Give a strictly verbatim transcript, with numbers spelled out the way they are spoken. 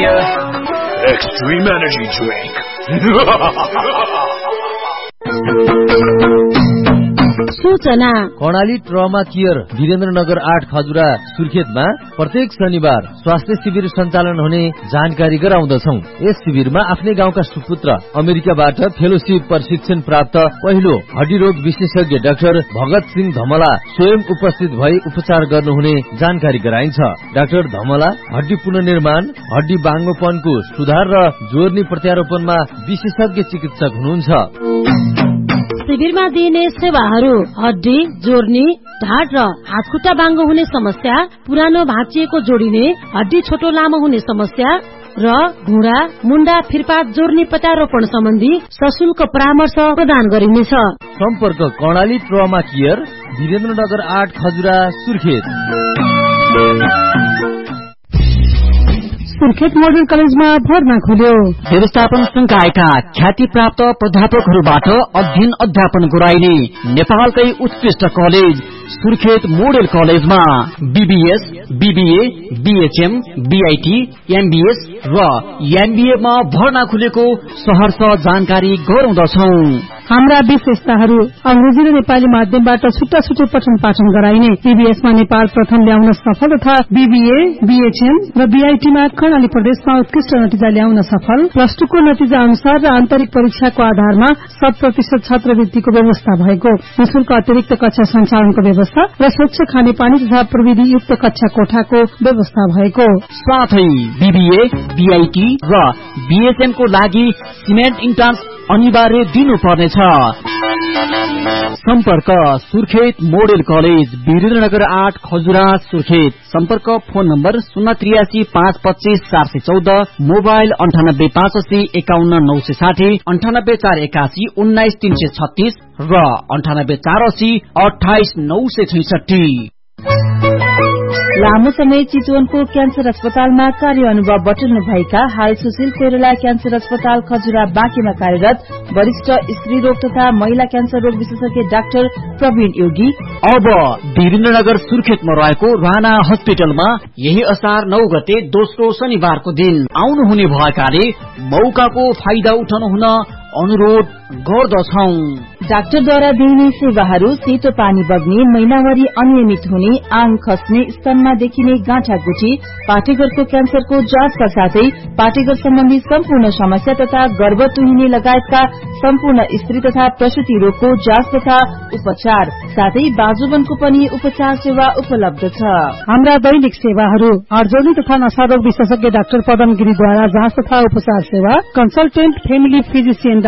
Premier Extreme Energy Drink. सूचना Karnali trauma care Birendranagar आठ खजुरा सुर्खेतमा प्रत्येक शनिबार स्वास्थ्य शिविर सञ्चालन हुने जानकारी गराउँदछौ। यस शिविरमा आफ्नै गाउँका सुपुत्र अमेरिकाबाट फेलोशिप प्रशिक्षण प्राप्त पहिलो हड्डी रोग विशेषज्ञ डाक्टर भगत सिंह धमला स्वयं उपस्थित भई उपचार गर्नुहुने जानकारी गराइन्छ। डाक्टर धमला हड्डी पुनर्निर्माण, हड्डी बाङ्गोपनको सुधार र जोर्नी प्रत्यारोपणमा विशेषज्ञ चिकित्सक हुनुहुन्छ। शिविरमा दिइने सेवाहरू हड्डी जोर्नी, ढाड र हातखुट्टा बाङ्गो हुने समस्या, पुरानो भाँचिएको जोडिने, हड्डी छोटो लामो हुने समस्या र घुँडा मुण्डा फिरपात जोर्नी प्रत्यारोपण सम्बन्धी सशुल्क परामर्श प्रदान गरिनेछ। सम्पर्क कर्णाली ट्रमा केयर वीरेन्द्रनगर आठ खजुरा सुर्खेत। सुर्खेत मोडल कलेजमा भर्ना खुल्यो। व्यवस्थापन संकायका ख्याति प्राप्त प्राध्यापकहरूबाट अध्ययन अध्यापन गराइने नेपालकै उत्कृष्ट कलेज सुर्खेत मोडल कलेजमा BBS, BBA, BHM, BIT, MBS र एमबीए मा भर्ना खुलेको सहर्ष जानकारी गराउँदछौ। हाम्रा विशेषताहरू अंग्रेजी र नेपाली माध्यमबाट छुट्टा छुट्टै पठन पाठन गराइने, बीबीएसमा नेपाल प्रथम ल्याउन सफल तथा बीबीए, बीएचएम र बीआईटीमा कर्णाली प्रदेशमा उत्कृष्ट नतिजा ल्याउन सफल, प्लस टू को नतिजा अनुसार र आन्तरिक परीक्षाको आधारमा शत प्रतिशत छात्रवृत्तिको व्यवस्था भएको, निशुल्क अतिरिक्त कक्षा सञ्चालनको व्यवस्था र स्वच्छ खानेपानी तथा प्रविधि युक्त कक्षा कोठाको व्यवस्था भएको साथै बीबीए, बीआईटी र बीएचएम को लागि सिमेन्ट इन्ट्रान्स अनिवार्य दिनुपर्नेछ। सम्पर्क सुर्खेत मोडेल कलेज वीरेन्द्रनगर आठ खजुरा सुर्खेत। सम्पर्क फोन नम्बर शून्य त्रियासी पाँच पच्चीस चार सय चौध, मोबाइल अन्ठानब्बे पाँच अस्सी एकाउन्न नौ सय साठी, अन्ठानब्बे चार एकासी उन्नाइस तीन सय छत्तीस र अन्ठानब्बे चार अस्सी अठाइस नौ सय छैसठी। लामो समय चितवनको क्यान्सर अस्पतालमा कार्य अनुभव बटुल्नु भएका हाल सुशील कोइराला क्यान्सर अस्पताल खजुरा बाँकीमा कार्यरत वरिष्ठ स्त्री रोग तथा महिला क्यान्सर रोग विशेषज्ञ डाक्टर प्रवीण योगी अब वीरेन्द्रनगर सुर्खेतमा रहेको राणा हस्पिटलमा यही असार नौ गते दोस्रो शनिबारको दिन आउनुहुने भएकाले मौकाको फाइदा उठाउनु हुन अनुरोध गर्दछौ। डाक्टरद्वारा दिइने सेवाहरू सेतो पानी बग्ने, महिनावारी अनियमित हुने, आङ खस्ने, स्तनमा देखिने गाँठागुठी, पाठेघरको क्यान्सरको जाँचका साथै पाठेघर सम्बन्धी सम्पूर्ण समस्या तथा गर्भ तुहिने लगायतका सम्पूर्ण स्त्री तथा प्रसूति रोगको जाँच तथा उपचार साथै बाजुबनको पनि उपचार सेवा उपलब्ध छ। हाम्रा दैनिक सेवाहरू अर्जोनी तथा नसारोग विशेषज्ञ डाक्टर पदम गिरीद्वारा जाँच तथा उपचार सेवा, कन्सल्टेन्ट फेमिली फिजिशियन